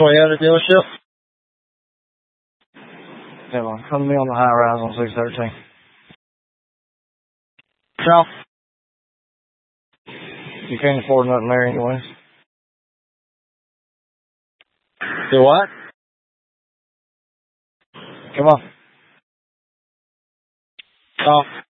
Toyota dealership? Come on, come to me on the high rise on 613. No. You can't afford nothing there anyways. Do what? Come on. Oh.